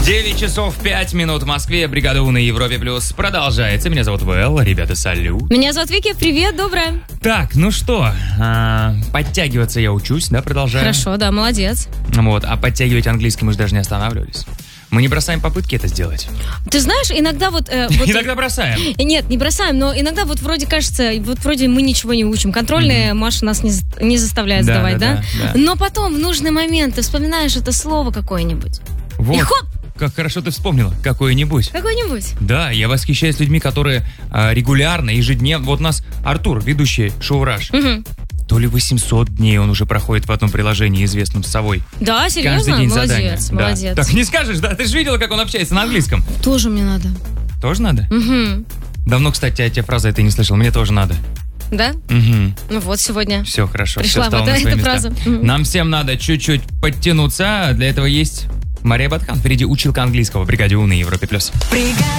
9 часов 5 минут в Москве. Бригада У на Европе Плюс продолжается. Меня зовут Вэл. Ребята, салют. Меня зовут Вики. Привет, доброе. Так, ну что, подтягиваться я учусь, да, продолжаю. Хорошо, да, молодец. Вот, а подтягивать английский мы же даже не останавливались. Мы не бросаем попытки это сделать. Ты знаешь, иногда вот... Иногда бросаем. Нет, не бросаем, но иногда вот вроде кажется, вот вроде мы ничего не учим. Контрольные Маша нас не заставляет сдавать, да? Но потом в нужный момент ты вспоминаешь это слово какое-нибудь. Вот. И хоп! Как хорошо ты вспомнила. Какое-нибудь. Какой-нибудь. Да, я восхищаюсь людьми, которые регулярно, ежедневно... Вот у нас Артур, ведущий шоу «Раш». То ли 800 дней он уже проходит в одном приложении, известном «Совой». Да, серьезно? Каждый день молодец, задания. молодец. Да. Так не скажешь, да? Ты же видела, как он общается на английском. Тоже мне надо. Тоже надо? Угу. Давно, кстати, я тебе фразы этой не слышал. Мне тоже надо. Да? Угу. Ну вот, сегодня. Все хорошо, пришла все стало вот на свои эта места. фраза. Нам всем надо чуть-чуть подтянуться. Для этого есть Мария Батхан. Впереди училка английского в бригаде У на Европе+.